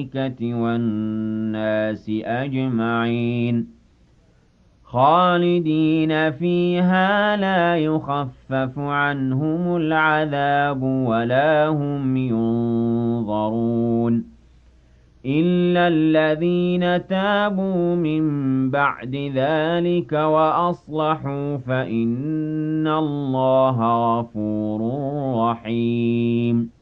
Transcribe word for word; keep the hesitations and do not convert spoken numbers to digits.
والناس أجمعين خالدين فيها لا يخفف عنهم العذاب ولا هم ينظرون إلا الذين تابوا من بعد ذلك وأصلحوا فإن الله غفور رحيم